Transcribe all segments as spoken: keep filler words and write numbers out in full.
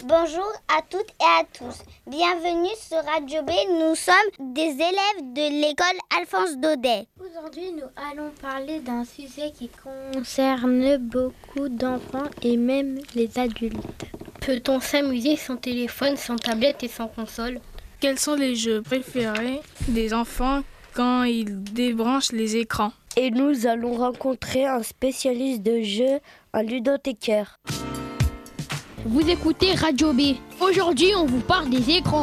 Bonjour à toutes et à tous. Bienvenue sur Radio B. Nous sommes des élèves de l'école Alphonse Daudet. Aujourd'hui, nous allons parler d'un sujet qui concerne beaucoup d'enfants et même les adultes. Peut-on s'amuser sans téléphone, sans tablette et sans console ? Quels sont les jeux préférés des enfants quand ils débranchent les écrans ? Et nous allons rencontrer un spécialiste de jeux, un ludothécaire. Vous écoutez Radio B. Aujourd'hui, on vous parle des écrans.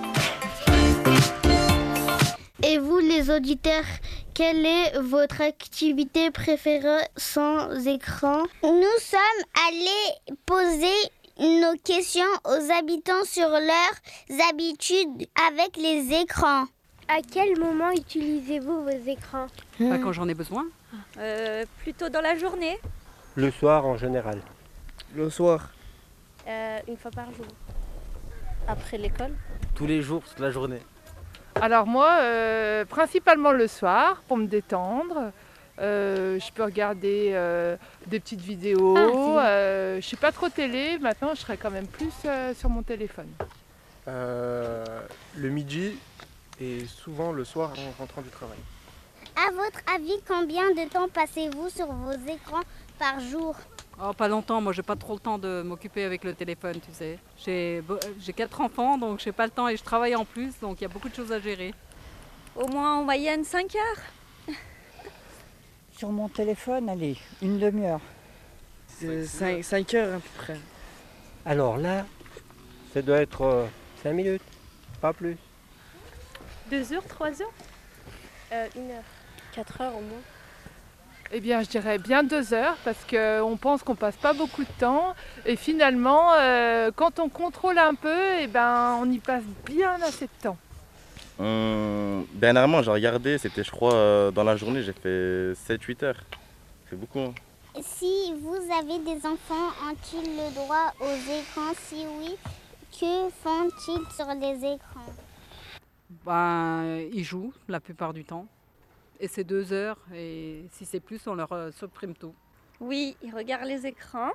Et vous, les auditeurs, quelle est votre activité préférée sans écran ? Nous sommes allés poser nos questions aux habitants sur leurs habitudes avec les écrans. À quel moment utilisez-vous vos écrans ? Pas quand j'en ai besoin. Euh, plutôt dans la journée. Le soir en général. Le soir. Euh, une fois par jour. Après l'école. Tous les jours, toute la journée. Alors moi, euh, principalement le soir, pour me détendre. Euh, je peux regarder euh, des petites vidéos. Ah, euh, je suis pas trop télé, maintenant je serai quand même plus euh, sur mon téléphone. Euh, le midi et souvent le soir en rentrant du travail. À votre avis, combien de temps passez-vous sur vos écrans par jour ? Oh, pas longtemps, moi j'ai pas trop le temps de m'occuper avec le téléphone, tu sais. J'ai, j'ai quatre enfants, donc j'ai pas le temps et je travaille en plus, donc il y a beaucoup de choses à gérer. Au moins en moyenne cinq heures. Sur mon téléphone, allez, une demi-heure. C'est cinq heures à peu près. Alors là, ça doit être euh, cinq minutes, pas plus. deux heures, trois heures euh, une heure. quatre heures au moins. Eh bien, je dirais bien deux heures parce qu'on pense qu'on passe pas beaucoup de temps. Et finalement, euh, quand on contrôle un peu, eh ben, on y passe bien assez de temps. Hum, dernièrement, j'ai regardé, c'était je crois euh, dans la journée, j'ai fait sept huit heures. C'est beaucoup. Hein. Si vous avez des enfants, ont-ils le droit aux écrans ? Si oui, que font-ils sur les écrans ? Ben, ils jouent la plupart du temps. Et c'est deux heures, et si c'est plus, on leur euh, supprime tout. Oui, ils regardent les écrans.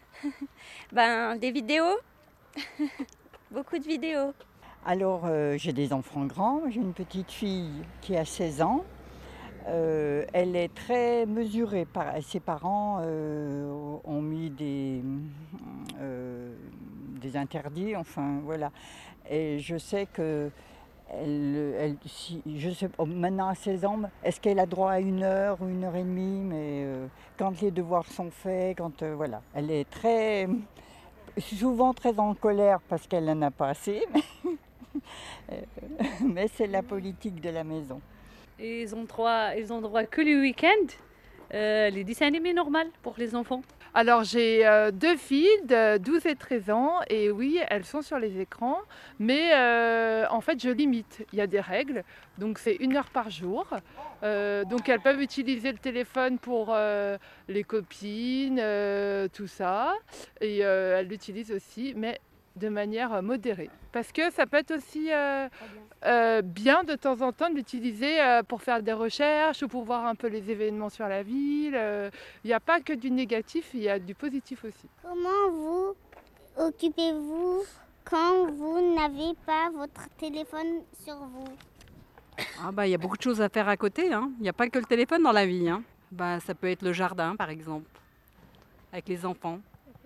ben, des vidéos. Beaucoup de vidéos. Alors, euh, j'ai des enfants grands. J'ai une petite fille qui a seize ans. Euh, elle est très mesurée. Par, ses parents euh, ont mis des, euh, des interdits, enfin voilà. Et je sais que Elle, elle, si, je sais, maintenant à seize ans, est-ce qu'elle a droit à une heure ou une heure et demie, mais euh, quand les devoirs sont faits, quand euh, voilà, elle est très, souvent très en colère parce qu'elle n'en a pas assez, mais, mais c'est la politique de la maison. Et ils ont droit, ils ont droit que le week-end, euh, les dessins animés normaux pour les enfants. Alors j'ai euh, deux filles de douze et treize ans et oui, elles sont sur les écrans, mais euh, en fait je limite. Il y a des règles, donc c'est une heure par jour. Euh, donc elles peuvent utiliser le téléphone pour euh, les copines, euh, tout ça. Et euh, elles l'utilisent aussi, mais de manière modérée. Parce que ça peut être aussi euh, euh, bien de temps en temps de l'utiliser euh, pour faire des recherches ou pour voir un peu les événements sur la ville. Il euh, n'y a pas que du négatif, il y a du positif aussi. Comment vous occupez-vous quand vous n'avez pas votre téléphone sur vous ? Ah bah, y a beaucoup de choses à faire à côté. Hein. Il n'y a pas que le téléphone dans la vie. Hein. Bah, ça peut être le jardin, par exemple, avec les enfants.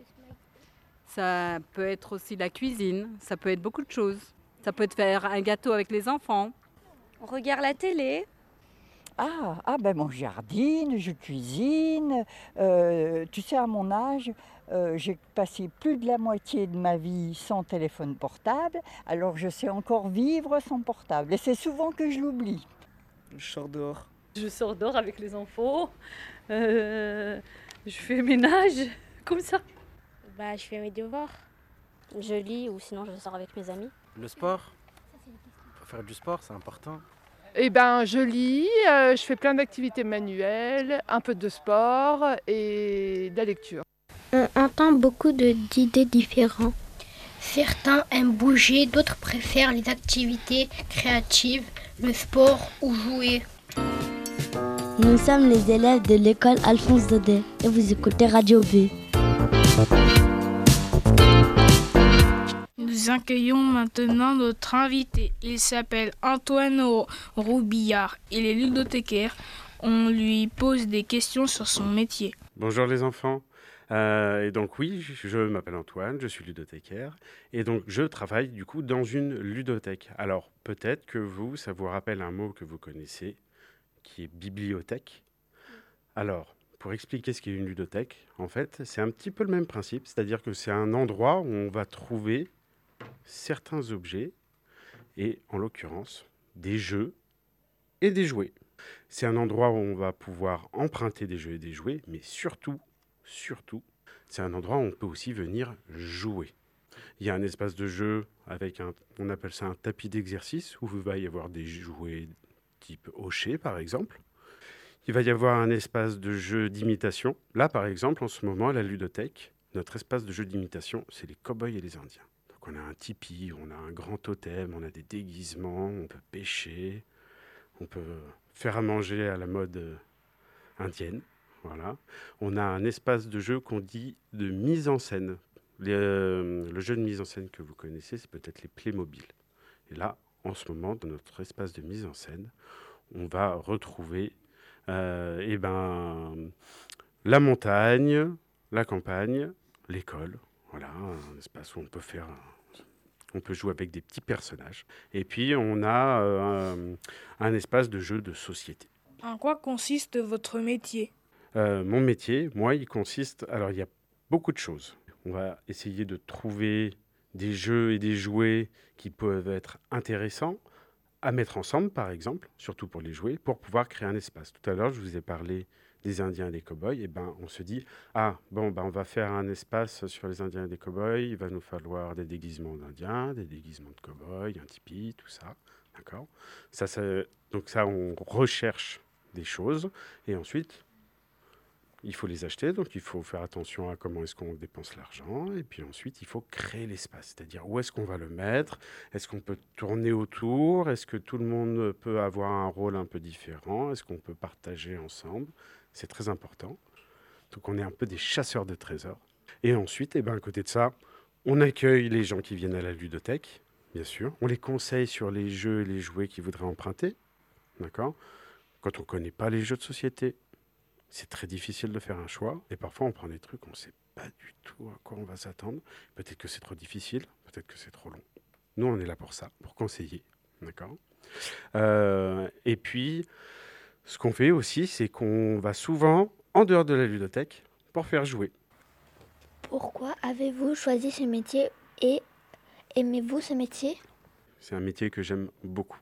Ça peut être aussi la cuisine, ça peut être beaucoup de choses. Ça peut être faire un gâteau avec les enfants. On regarde la télé. Ah, ah ben moi je jardine, je cuisine. Euh, tu sais, à mon âge, euh, j'ai passé plus de la moitié de ma vie sans téléphone portable. Alors je sais encore vivre sans portable. Et c'est souvent que je l'oublie. Je sors dehors. Je sors dehors avec les enfants. Euh, je fais ménage, comme ça. Bah, je fais mes devoirs. Je lis ou sinon je sors avec mes amis. Le sport. Faut faire du sport, c'est important. Eh ben, je lis, euh, je fais plein d'activités manuelles, un peu de sport et de la lecture. On entend beaucoup de, d'idées différentes. Certains aiment bouger, d'autres préfèrent les activités créatives, le sport ou jouer. Nous sommes les élèves de l'école Alphonse Daudet et vous écoutez Radio B. Nous accueillons maintenant notre invité. Il s'appelle Antoine Roubillard. Il est ludothécaire. On lui pose des questions sur son métier. Bonjour les enfants. Euh, et donc oui, je m'appelle Antoine, je suis ludothécaire. Et donc je travaille du coup dans une ludothèque. Alors peut-être que vous, ça vous rappelle un mot que vous connaissez, qui est bibliothèque. Alors, pour expliquer ce qu'est une ludothèque, en fait, c'est un petit peu le même principe. C'est-à-dire que c'est un endroit où on va trouver certains objets, et en l'occurrence, des jeux et des jouets. C'est un endroit où on va pouvoir emprunter des jeux et des jouets, mais surtout, surtout, c'est un endroit où on peut aussi venir jouer. Il y a un espace de jeu avec un, on appelle ça un tapis d'exercice, où il va y avoir des jouets type hocher, par exemple. Il va y avoir un espace de jeu d'imitation. Là, par exemple, en ce moment, à la ludothèque, notre espace de jeu d'imitation, c'est les cow-boys et les Indiens. Donc on a un tipi, on a un grand totem, on a des déguisements, on peut pêcher, on peut faire à manger à la mode euh, indienne. Voilà. On a un espace de jeu qu'on dit de mise en scène. Les, euh, le jeu de mise en scène que vous connaissez, c'est peut-être les Playmobil. Et là, en ce moment, dans notre espace de mise en scène, on va retrouver euh, eh ben, la montagne, la campagne, l'école. Voilà, un espace où on peut faire, on peut jouer avec des petits personnages. Et puis, on a euh, un, un espace de jeu de société. En quoi consiste votre métier ? Euh, mon métier, moi, il consiste... Alors, il y a beaucoup de choses. On va essayer de trouver des jeux et des jouets qui peuvent être intéressants à mettre ensemble, par exemple, surtout pour les jouets, pour pouvoir créer un espace. Tout à l'heure, je vous ai parlé des Indiens et des cow-boys. Et ben, on se dit, ah, bon, ben, on va faire un espace sur les Indiens et les cow-boys. Il va nous falloir des déguisements d'Indiens, des déguisements de cow-boys, un tipi, tout ça. D'accord ? Ça, ça, donc ça, on recherche des choses. Et ensuite... il faut les acheter, donc il faut faire attention à comment est-ce qu'on dépense l'argent. Et puis ensuite, il faut créer l'espace, c'est-à-dire où est-ce qu'on va le mettre, est-ce qu'on peut tourner autour, est-ce que tout le monde peut avoir un rôle un peu différent, est-ce qu'on peut partager ensemble. C'est très important. Donc on est un peu des chasseurs de trésors. Et ensuite, eh ben, à côté de ça, on accueille les gens qui viennent à la ludothèque, bien sûr. On les conseille sur les jeux et les jouets qu'ils voudraient emprunter. D'accord ? Quand on ne connaît pas les jeux de société, c'est très difficile de faire un choix. Et parfois, on prend des trucs, on ne sait pas du tout à quoi on va s'attendre. Peut-être que c'est trop difficile, peut-être que c'est trop long. Nous, on est là pour ça, pour conseiller. D'accord ? euh, Et puis, ce qu'on fait aussi, c'est qu'on va souvent en dehors de la ludothèque pour faire jouer. Pourquoi avez-vous choisi ce métier et aimez-vous ce métier ? C'est un métier que j'aime beaucoup.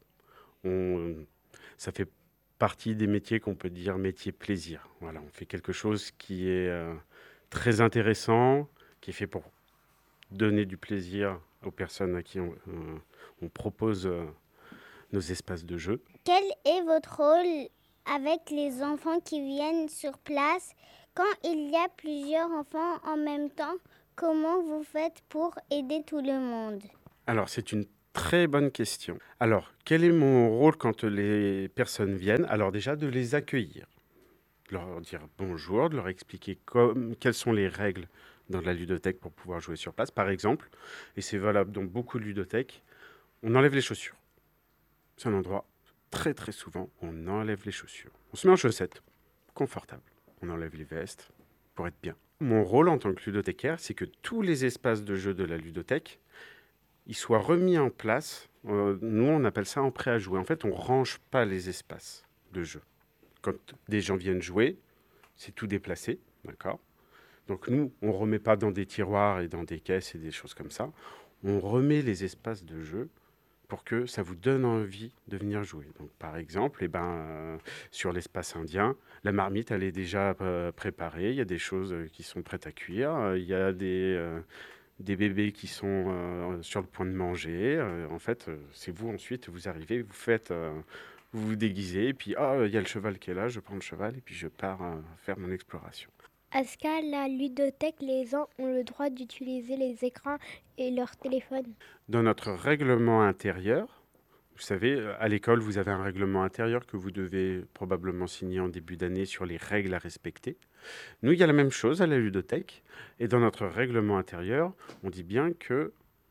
On, ça fait partie des métiers qu'on peut dire métier plaisir. Voilà, on fait quelque chose qui est euh, très intéressant, qui est fait pour donner du plaisir aux personnes à qui on, euh, on propose euh, nos espaces de jeu. Quel est votre rôle avec les enfants qui viennent sur place quand il y a plusieurs enfants en même temps? Comment vous faites pour aider tout le monde? Alors, c'est une très bonne question. Alors, quel est mon rôle quand les personnes viennent? Alors déjà, de les accueillir, de leur dire bonjour, de leur expliquer comme, quelles sont les règles dans la ludothèque pour pouvoir jouer sur place. Par exemple, et c'est valable dans beaucoup de ludothèques, on enlève les chaussures. C'est un endroit, très très souvent, on enlève les chaussures. On se met en chaussettes, confortable. On enlève les vestes pour être bien. Mon rôle en tant que ludothécaire, c'est que tous les espaces de jeu de la ludothèque, ils soient remis en place. Euh, nous, on appelle ça en prêt à jouer. En fait, on ne range pas les espaces de jeu. Quand des gens viennent jouer, c'est tout déplacé, d'accord ? Donc nous, on ne remet pas dans des tiroirs et dans des caisses et des choses comme ça. On remet les espaces de jeu pour que ça vous donne envie de venir jouer. Donc, par exemple, eh ben, euh, sur l'espace indien, la marmite, elle est déjà euh, préparée. Il y a des choses qui sont prêtes à cuire. Euh, il y a des... Euh, des bébés qui sont euh, sur le point de manger. Euh, en fait, euh, c'est vous ensuite, vous arrivez, vous faites, euh, vous vous déguisez, et puis ah, il y a le cheval qui est là, je prends le cheval, et puis je pars euh, faire mon exploration. Est-ce qu'à la ludothèque, les gens ont le droit d'utiliser les écrans et leur téléphone? Dans notre règlement intérieur, vous savez, à l'école, vous avez un règlement intérieur que vous devez probablement signer en début d'année sur les règles à respecter. Nous, il y a la même chose à la ludothèque. Et dans notre règlement intérieur, on dit bien que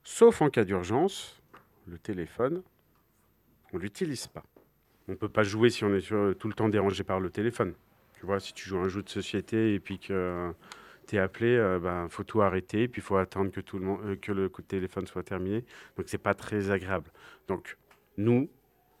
Sauf en cas d'urgence, le téléphone, on ne l'utilise pas. On ne peut pas jouer si on est sur, tout le temps dérangé par le téléphone. Tu vois, si tu joues à un jeu de société et puis que tu es appelé, il euh, ben, faut tout arrêter, puis il faut attendre que, tout le, monde, euh, que le coup de téléphone soit terminé. Donc, ce n'est pas très agréable. Donc, nous,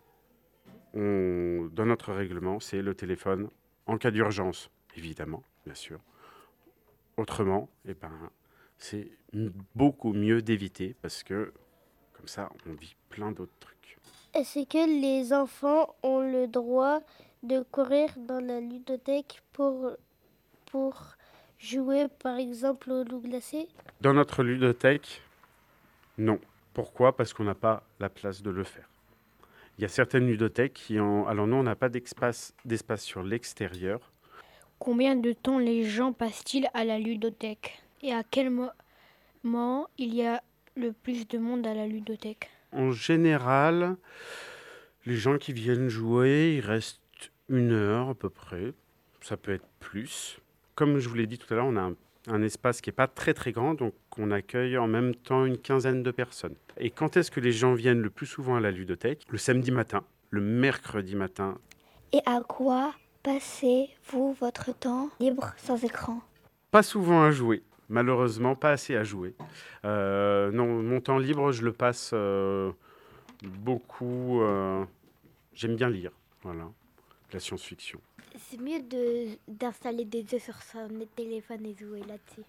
on, dans notre règlement, c'est le téléphone en cas d'urgence, évidemment, bien sûr. Autrement, eh ben, c'est beaucoup mieux d'éviter parce que, comme ça, on vit plein d'autres trucs. Est-ce que les enfants ont le droit de courir dans la ludothèque pour, pour jouer, par exemple, au loup glacé? Dans notre ludothèque, non. Pourquoi? Parce qu'on n'a pas la place de le faire. Il y a certaines ludothèques qui ont... Alors nous, on n'a pas d'espace, d'espace sur l'extérieur. Combien de temps les gens passent-ils à la ludothèque? Et à quel moment il y a le plus de monde à la ludothèque? En général, les gens qui viennent jouer, ils restent une heure à peu près. Ça peut être plus. Comme je vous l'ai dit tout à l'heure, on a un, un espace qui n'est pas très très grand, donc on accueille en même temps une quinzaine de personnes. Et quand est-ce que les gens viennent le plus souvent à la ludothèque? Le samedi matin, le mercredi matin. Et à quoi passez-vous votre temps libre sans écran? Pas souvent à jouer. Malheureusement, pas assez à jouer. Euh, non, mon temps libre, je le passe euh, beaucoup... Euh, j'aime bien lire, voilà, la science-fiction. C'est mieux de, d'installer des jeux sur son téléphone et jouer là-dessus.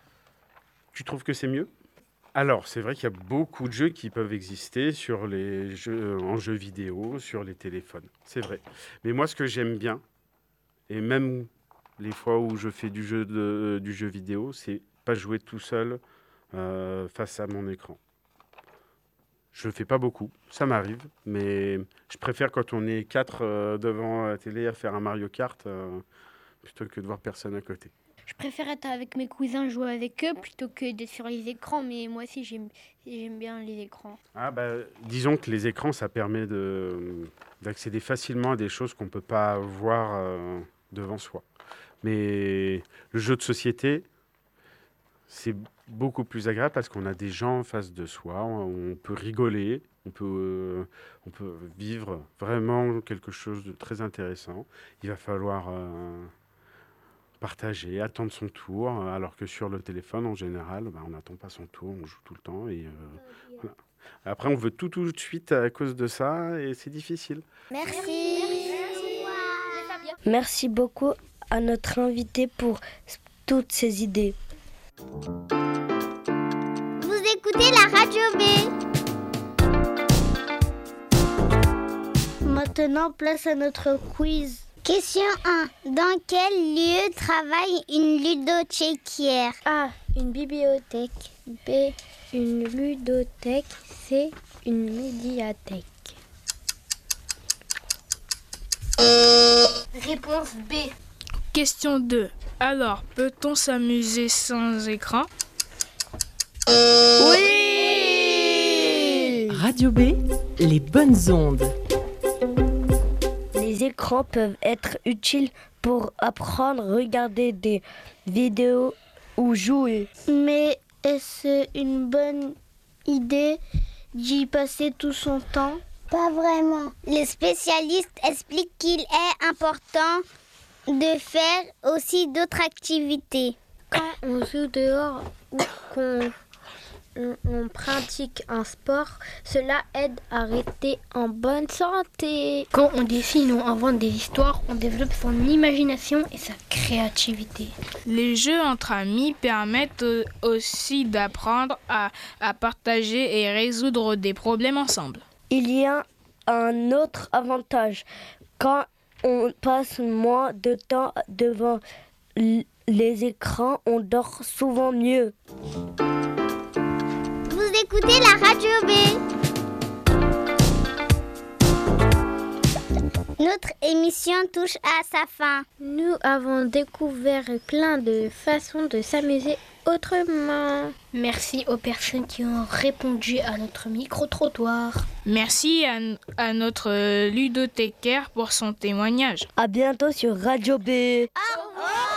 Tu trouves que c'est mieux? Alors, c'est vrai qu'il y a beaucoup de jeux qui peuvent exister sur les jeux, en jeux vidéo, sur les téléphones. C'est vrai. Mais moi, ce que j'aime bien, et même... les fois où je fais du jeu, de, du jeu vidéo, c'est pas jouer tout seul euh, face à mon écran. Je le fais pas beaucoup, ça m'arrive, mais je préfère quand on est quatre euh, devant la télé à faire un Mario Kart euh, plutôt que de voir personne à côté. Je préfère être avec mes cousins, jouer avec eux plutôt que d'être sur les écrans, mais moi aussi j'aime, j'aime bien les écrans. Ah bah, disons que les écrans, ça permet de, d'accéder facilement à des choses qu'on peut pas voir euh, devant soi. Mais le jeu de société, c'est beaucoup plus agréable parce qu'on a des gens en face de soi, on peut rigoler, on peut, euh, on peut vivre vraiment quelque chose de très intéressant. Il va falloir euh, partager, attendre son tour, alors que sur le téléphone, en général, bah, on n'attend pas son tour, on joue tout le temps. Et, euh, voilà. Après, on veut tout tout de suite à cause de ça et c'est difficile. Merci. Merci beaucoup à notre invité pour toutes ces idées. Vous écoutez la Radio B. Maintenant, place à notre quiz. Question un. Dans quel lieu travaille une ludothécaire? A. Une bibliothèque. B. Une ludothèque. C. Une médiathèque. Réponse B. Question deux. Alors, peut-on s'amuser sans écran? Oui! Radio B, les bonnes ondes. Les écrans peuvent être utiles pour apprendre, regarder des vidéos ou jouer. Mais est-ce une bonne idée d'y passer tout son temps? Pas vraiment. Les spécialistes expliquent qu'il est important de faire aussi d'autres activités. Quand on joue dehors ou qu'on on, on pratique un sport, cela aide à rester en bonne santé. Quand on dessine ou invente des histoires, on développe son imagination et sa créativité. Les jeux entre amis permettent aussi d'apprendre à, à partager et résoudre des problèmes ensemble. Il y a un autre avantage. Quand on passe moins de temps devant les écrans, on dort souvent mieux. Vous écoutez la Radio B. Notre émission touche à sa fin. Nous avons découvert plein de façons de s'amuser autrement. Merci aux personnes qui ont répondu à notre micro-trottoir. Merci à, à notre ludothécaire pour son témoignage. À bientôt sur Radio B. Au revoir.